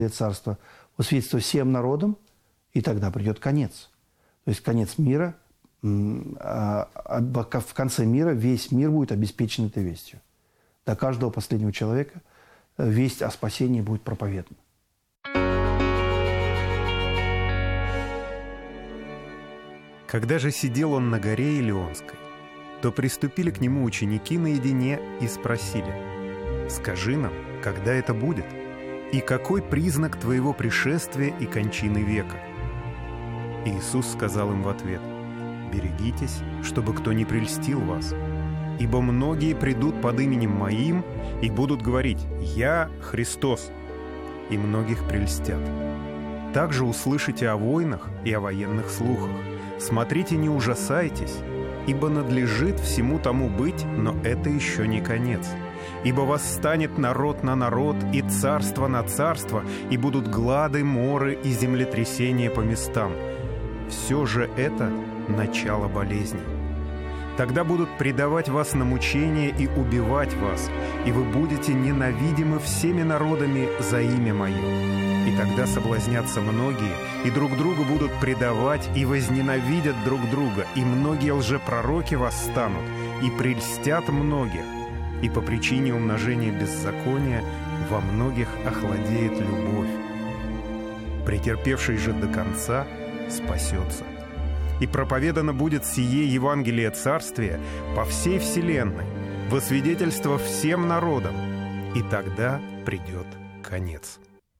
царство во свидетельство всем народам, и тогда придет конец. То есть конец мира, в конце мира весь мир будет обеспечен этой вестью. До каждого последнего человека весть о спасении будет проповедана. Когда же сидел он на горе Илионской, то приступили к нему ученики наедине и спросили: «Скажи нам, когда это будет? И какой признак твоего пришествия и кончины века?» Иисус сказал им в ответ: «Берегитесь, чтобы кто не прельстил вас. Ибо многие придут под именем Моим и будут говорить: „Я Христос“, и многих прельстят. Также услышите о войнах и о военных слухах. Смотрите, не ужасайтесь, ибо надлежит всему тому быть, но это еще не конец. Ибо восстанет народ на народ и царство на царство, и будут глады, моры и землетрясения по местам. Все же это начало болезней. Тогда будут предавать вас на мучения и убивать вас, и вы будете ненавидимы всеми народами за имя Мое. И тогда соблазнятся многие, и друг друга будут предавать, и возненавидят друг друга, и многие лжепророки восстанут, и прельстят многих, и по причине умножения беззакония во многих охладеет любовь. Претерпевший же до конца спасется. И проповедано будет сие Евангелие Царствия по всей вселенной, во свидетельство всем народам, и тогда придет конец».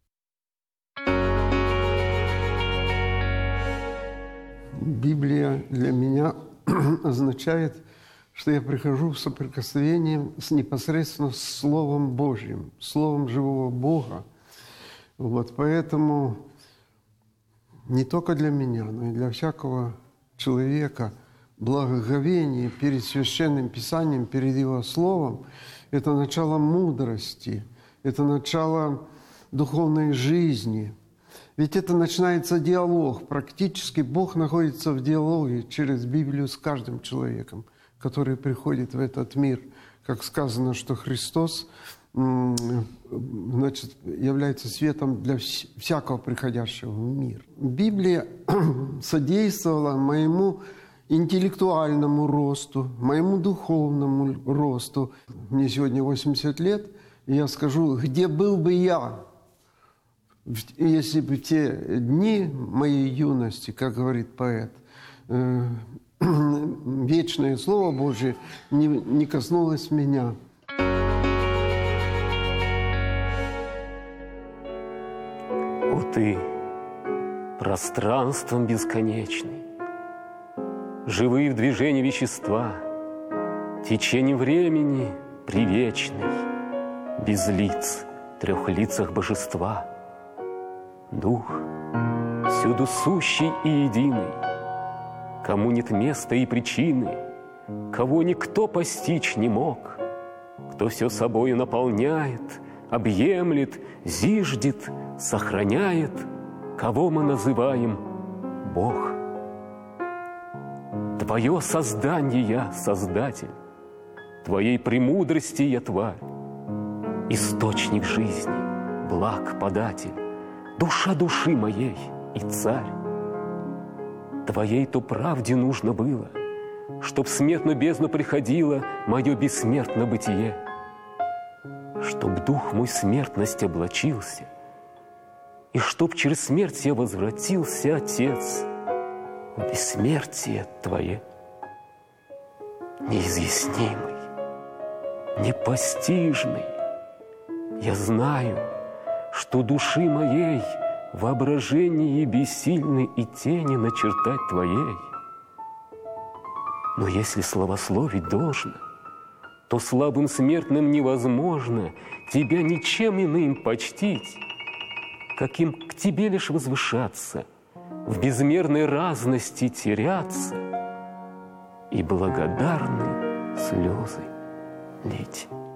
Библия для меня означает, что я прихожу в соприкосновение непосредственно с Словом Божьим, Словом живого Бога. Вот поэтому не только для меня, но и для всякого человека благоговение перед Священным Писанием, перед Его Словом – это начало мудрости, это начало духовной жизни. Ведь это начинается диалог. Практически Бог находится в диалоге через Библию с каждым человеком, который приходит в этот мир. Как сказано, что Христос, значит, является светом для всякого приходящего в мир. Библия содействовала моему интеллектуальному росту, моему духовному росту. Мне сегодня 80 лет, и я скажу, где был бы я, если бы в те дни моей юности, как говорит поэт, вечное Слово Божие не коснулось меня. О Ты, пространством бесконечный, живые в движении вещества, течение времени привечный, без лиц, трех лицах божества. Дух, всюду сущий и единый, кому нет места и причины, кого никто постичь не мог, кто все собою наполняет, объемлет, зиждет, сохраняет, кого мы называем Бог. Твое создание я, Создатель, Твоей премудрости я тварь, источник жизни, благ податель, душа души моей и царь. Твоей-то правде нужно было, чтоб в смертную бездну приходило мое бессмертное бытие, чтоб дух мой смертность облачился, и чтоб через смерть я возвратился, Отец, в бессмертие Твое. Неизъяснимый, непостижный, я знаю, что души моей воображение бессильны и тени начертать Твоей. Но если славословить должно, то слабым смертным невозможно Тебя ничем иным почтить, каким к Тебе лишь возвышаться, в безмерной разности теряться и благодарны слезы лить.